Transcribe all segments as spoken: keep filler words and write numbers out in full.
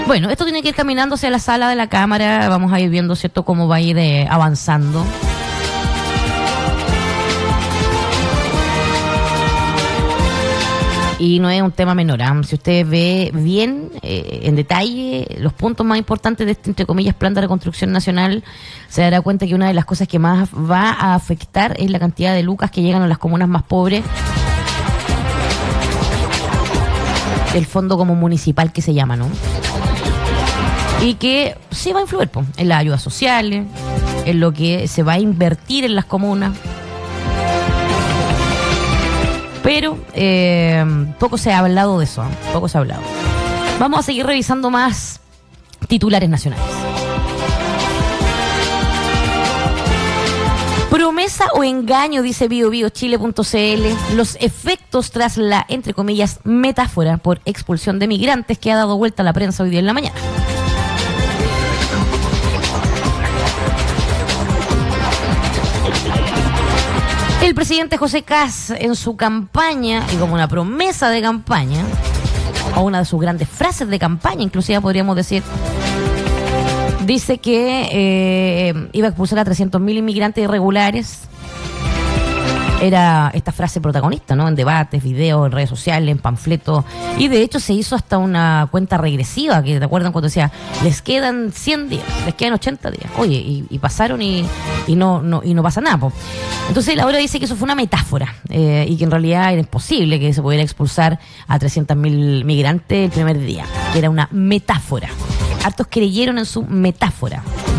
Bueno, esto tiene que ir caminando hacia la sala de la Cámara. Vamos a ir viendo, ¿cierto?, cómo va a ir eh, avanzando. Y no es un tema menor, ¿eh? Si usted ve bien, eh, en detalle, los puntos más importantes de este, entre comillas, plan de reconstrucción nacional, se dará cuenta que una de las cosas que más va a afectar es la cantidad de lucas que llegan a las comunas más pobres. El fondo como municipal que se llama, ¿no? Y que sí va a influir po, en las ayudas sociales, en lo que se va a invertir en las comunas. Pero eh, poco se ha hablado de eso, ¿eh? Poco se ha hablado. Vamos a seguir revisando más titulares nacionales. Promesa o engaño, dice bio bio chile punto c l, los efectos tras la, entre comillas, metáfora por expulsión de migrantes que ha dado vuelta a la prensa hoy día en la mañana. El presidente José Kast, en su campaña, y como una promesa de campaña, o una de sus grandes frases de campaña, inclusive podríamos decir, dice que eh, iba a expulsar a trescientos mil inmigrantes irregulares. Era esta frase protagonista, ¿no? En debates, videos, en redes sociales, en panfletos. Y de hecho se hizo hasta una cuenta regresiva, que te acuerdan cuando decía, les quedan cien días, les quedan ochenta días. Oye, y, y pasaron y, y, no, no, y no pasa nada, po. Entonces él ahora dice que eso fue una metáfora, eh, y que en realidad era imposible que se pudiera expulsar a trescientos mil migrantes el primer día, que era una metáfora. Hartos creyeron en su metáfora.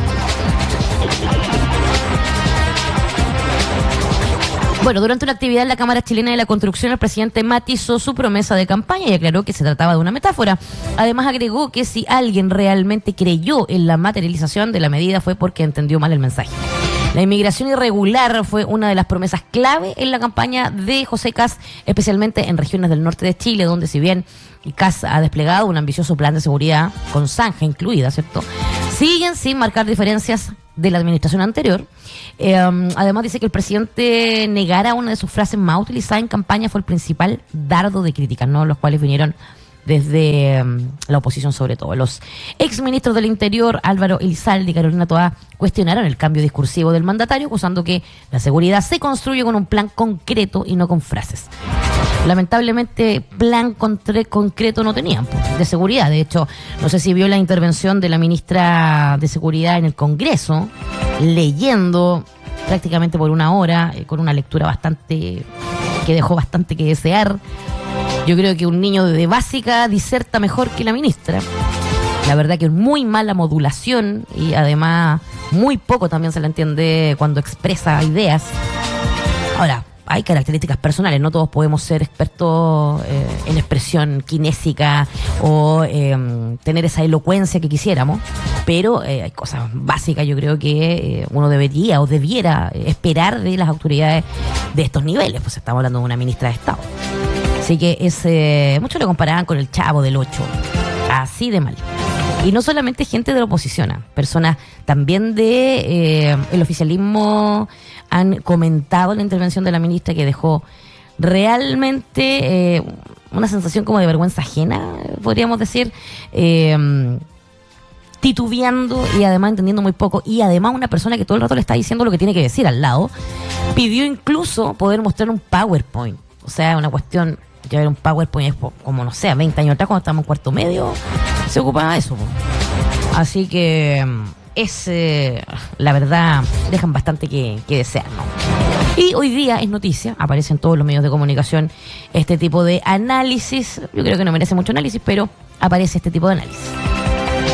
Bueno, durante una actividad en la Cámara Chilena de la Construcción, el presidente matizó su promesa de campaña y aclaró que se trataba de una metáfora. Además, agregó que si alguien realmente creyó en la materialización de la medida fue porque entendió mal el mensaje. La inmigración irregular fue una de las promesas clave en la campaña de José Kast, especialmente en regiones del norte de Chile, donde si bien Kast ha desplegado un ambicioso plan de seguridad, con zanja incluida, ¿cierto?, siguen sin marcar diferencias de la administración anterior. Eh, además dice que el presidente negara una de sus frases más utilizadas en campaña fue el principal dardo de críticas, ¿no?, los cuales vinieron desde um, la oposición sobre todo. Los exministros del Interior, Álvaro Elizalde y Carolina Toá, cuestionaron el cambio discursivo del mandatario, acusando que la seguridad se construye con un plan concreto y no con frases. Lamentablemente, plan contra- concreto no tenían pues, de seguridad. De hecho, no sé si vio la intervención de la ministra de Seguridad en el Congreso, leyendo prácticamente por una hora, eh, con una lectura bastante que dejó bastante que desear. Yo creo que un niño de básica diserta mejor que la ministra. La verdad que es muy mala modulación y además muy poco también se le entiende cuando expresa ideas. Ahora, hay características personales, no todos podemos ser expertos eh, en expresión kinésica o eh, tener esa elocuencia que quisiéramos, pero eh, hay cosas básicas yo creo que eh, uno debería o debiera esperar de las autoridades de estos niveles, pues estamos hablando de una ministra de Estado. Así que es, eh, muchos lo comparaban con el Chavo del Ocho, así de mal. Y no solamente gente de la oposición, ¿eh? Personas también de eh, el oficialismo han comentado la intervención de la ministra que dejó realmente eh, una sensación como de vergüenza ajena, podríamos decir, eh, titubeando y además entendiendo muy poco, y además una persona que todo el rato le está diciendo lo que tiene que decir al lado, pidió incluso poder mostrar un PowerPoint, o sea, una cuestión, que ver un PowerPoint es como, no sé, veinte años atrás cuando estábamos en cuarto medio, se ocupaba eso. Así que es, eh, la verdad, dejan bastante que, que desear, ¿no? Y hoy día es noticia, aparece en todos los medios de comunicación este tipo de análisis. Yo creo que no merece mucho análisis, pero aparece este tipo de análisis.